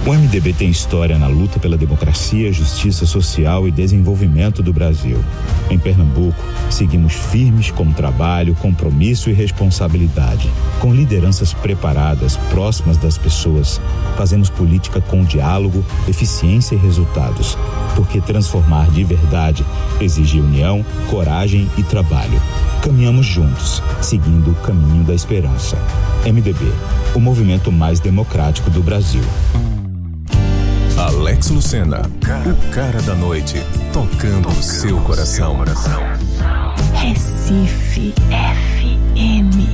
O MDB tem história na luta pela democracia, justiça social e desenvolvimento do Brasil. Em Pernambuco, seguimos firmes com trabalho, compromisso e responsabilidade. Com lideranças preparadas, próximas das pessoas, fazemos política com diálogo, eficiência e resultados. Porque transformar de verdade exige união, coragem e trabalho. Caminhamos juntos, seguindo o caminho da esperança. MDB, o movimento mais democrático do Brasil. Alex Lucena, o cara da noite, tocando o seu coração. Recife FM.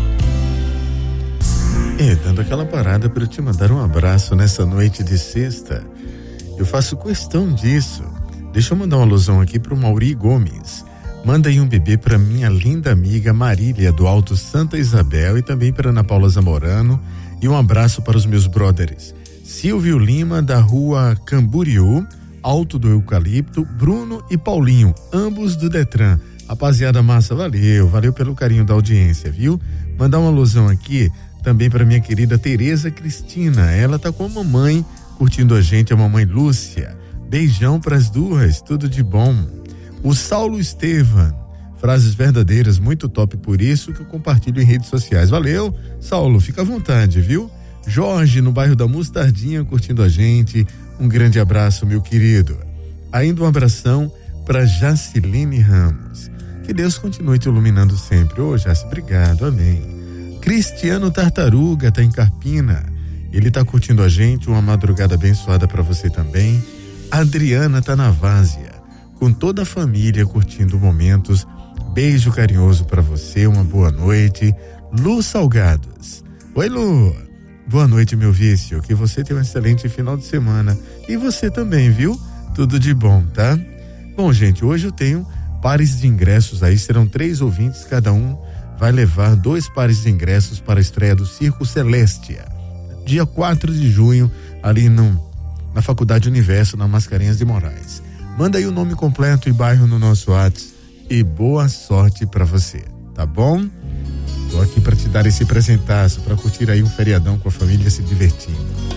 Dando aquela parada para te mandar um abraço nessa noite de sexta. Eu faço questão disso. Deixa eu mandar uma alusão aqui pro Mauri Gomes. Manda aí um bebê para minha linda amiga Marília do Alto Santa Isabel e também para Ana Paula Zamorano, e um abraço para os meus brothers Silvio Lima da Rua Camboriú, Alto do Eucalipto, Bruno e Paulinho, ambos do Detran. Rapaziada massa, valeu pelo carinho da audiência, viu? Mandar uma alusão aqui também para minha querida Tereza Cristina, ela tá com a mamãe curtindo a gente, a mamãe Lúcia. Beijão pras duas, tudo de bom. O Saulo Estevan, frases verdadeiras, muito top, por isso que eu compartilho em redes sociais. Valeu, Saulo, fica à vontade, viu? Jorge, no bairro da Mostardinha, curtindo a gente, um grande abraço, meu querido. Ainda um abração para Jaciline Ramos. Que Deus continue te iluminando sempre. Ô, Jaci, obrigado, amém. Cristiano Tartaruga tá em Carpina, ele tá curtindo a gente, uma madrugada abençoada para você também. Adriana tá na Várzea, com toda a família curtindo momentos. Beijo carinhoso para você, uma boa noite. Lu Salgados. Oi, Lu. Boa noite, meu vício. Que você tenha um excelente final de semana. E você também, viu? Tudo de bom, tá? Bom, gente, hoje eu tenho pares de ingressos aí, serão 3 ouvintes, cada um vai levar 2 pares de ingressos para a estreia do Circo Celestia, dia 4 de junho, ali na Faculdade Universo, na Mascarenhas de Moraes. Manda aí o nome completo e bairro no nosso WhatsApp e boa sorte pra você, tá bom? Tô aqui pra te dar esse presentaço, pra curtir aí um feriadão com a família se divertindo.